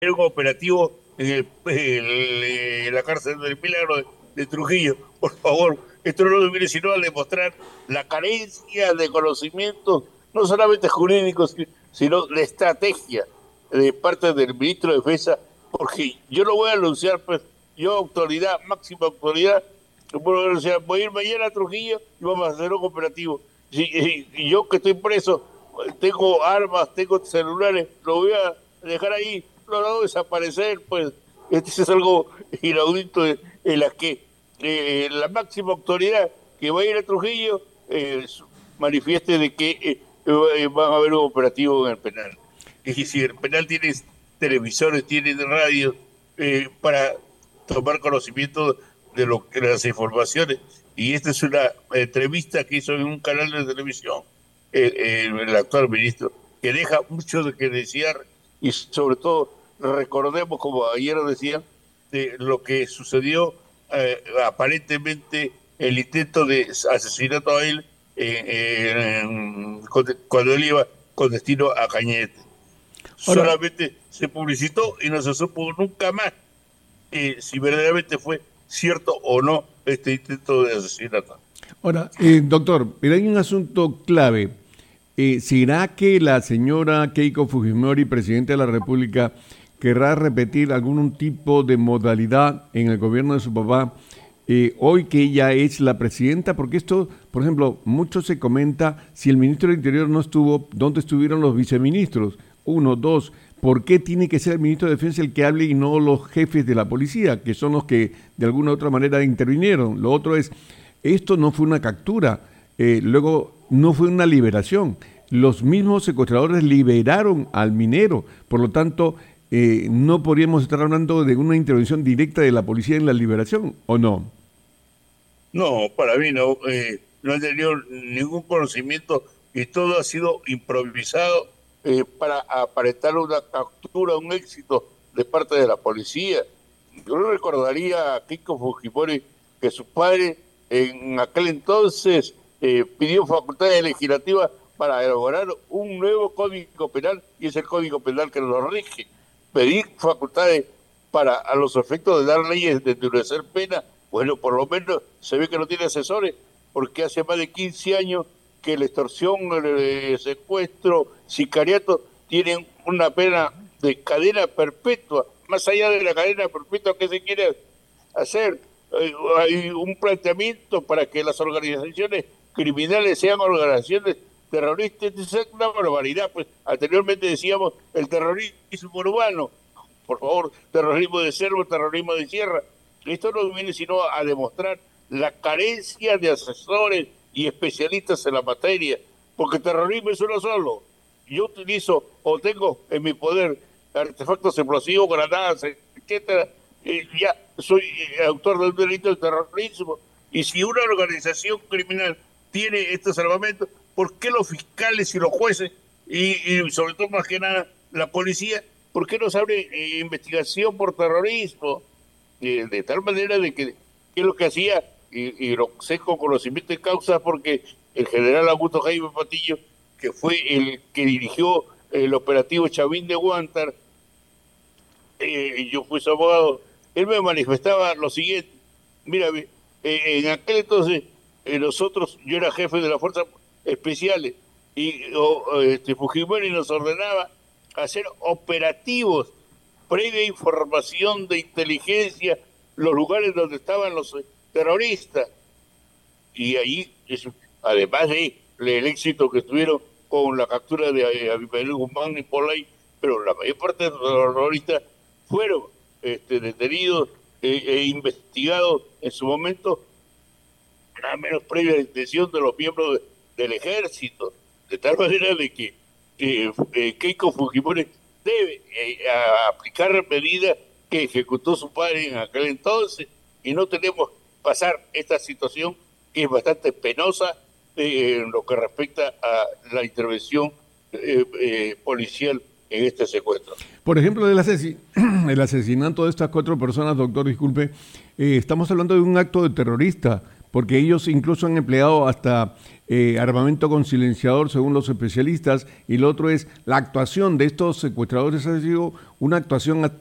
un operativo en la cárcel del Milagro de Trujillo. Por favor, esto no viene sino a demostrar la carencia de conocimientos, no solamente jurídicos, sino de estrategia de parte del ministro de Defensa, porque yo lo voy a anunciar, pues, yo autoridad, máxima autoridad, voy a ir mañana a Trujillo y vamos a hacer un operativo. Y yo que estoy preso, tengo armas, tengo celulares, lo voy a dejar ahí, lo hago desaparecer, pues este es algo inaudito en la que la máxima autoridad que va a ir a Trujillo manifieste de que van a haber un operativo en el penal. Y si el penal tiene televisores, tiene radio para tomar conocimiento de las informaciones. Y esta es una entrevista que hizo en un canal de televisión el actual ministro, que deja mucho de que desear y sobre todo recordemos, como ayer decía, de lo que sucedió aparentemente el intento de asesinato a él cuando él iba con destino a Cañete. Ahora, Solamente se publicitó y no se supo nunca más si verdaderamente fue cierto o no este intento de asesinato. doctor, pero hay un asunto clave. ¿Será que la señora Keiko Fujimori, presidenta de la República, querrá repetir algún tipo de modalidad en el gobierno de su papá hoy que ella es la presidenta? Porque esto, por ejemplo, mucho se comenta si el ministro del Interior no estuvo, ¿dónde estuvieron los viceministros? Uno, dos, ¿por qué tiene que ser el ministro de Defensa el que hable y no los jefes de la policía, que son los que de alguna u otra manera intervinieron? Lo otro es, esto no fue una captura, luego no fue una liberación. Los mismos secuestradores liberaron al minero, por lo tanto, no podríamos estar hablando de una intervención directa de la policía en la liberación, ¿o no? No, para mí no, no he tenido ningún conocimiento y todo ha sido improvisado para aparentar una captura, un éxito de parte de la policía. Yo le recordaría a Kiko Fujimori que su padre en aquel entonces pidió facultades legislativas para elaborar un nuevo código penal y es el código penal que lo rige. Pedir facultades para a los efectos de dar leyes de endurecer pena, bueno, por lo menos se ve que no tiene asesores, porque hace más de 15 años que la extorsión, el secuestro, sicariato tienen una pena de cadena perpetua. Más allá de la cadena perpetua que se quiere hacer, hay un planteamiento para que las organizaciones criminales sean organizaciones terroristas. Es una barbaridad. Pues anteriormente decíamos el terrorismo urbano, por favor, terrorismo de selva, terrorismo de sierra. Esto no viene sino a demostrar la carencia de asesores y especialistas en la materia, porque terrorismo es uno solo. Yo utilizo o tengo en mi poder artefactos explosivos, granadas, etcétera, ya soy autor de un delito de terrorismo. Y si una organización criminal tiene estos armamentos, ¿por qué los fiscales y los jueces, y sobre todo más que nada la policía, por qué no se abre investigación por terrorismo? De tal manera de que, ¿qué es lo que hacía? Y lo sé con conocimiento de causa porque el general Augusto Jaime Patillo, que fue el que dirigió el operativo Chavín de Guantar, yo fui su abogado, él me manifestaba lo siguiente: mira, en aquel entonces nosotros, yo era jefe de las fuerzas especiales y Fujimori nos ordenaba hacer operativos previa información de inteligencia, los lugares donde estaban los terroristas. Y ahí, además de el éxito que tuvieron con la captura de Abimael Guzmán y Polay, pero la mayor parte de los terroristas fueron detenidos investigados en su momento, nada menos previa intención de los miembros del ejército, de tal manera de que Keiko Fujimori debe aplicar medidas que ejecutó su padre en aquel entonces y no tenemos pasar esta situación que es bastante penosa en lo que respecta a la intervención policial en este secuestro. Por ejemplo, el asesinato de estas cuatro personas, doctor, disculpe, estamos hablando de un acto de terrorista, porque ellos incluso han empleado hasta armamento con silenciador según los especialistas, y lo otro es la actuación de estos secuestradores ha sido una actuación